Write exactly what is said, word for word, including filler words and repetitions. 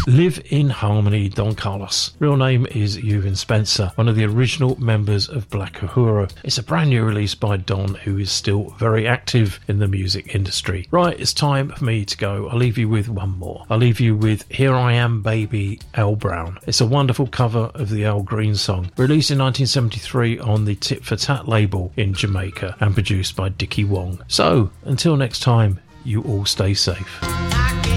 Live in Harmony, Don Carlos. Real name is Ewan Spencer, one of the original members of Black Uhuru. It's a brand new release by Don, who is still very active in the music industry. Right, it's time for me to go. I'll leave you with one more. I'll leave you with Here I Am Baby, Al Brown. It's a wonderful cover of the Al Green song, released in nineteen seventy-three on the Tit for Tat label in Jamaica and produced by Dickie Wong. So, until next time, you all stay safe.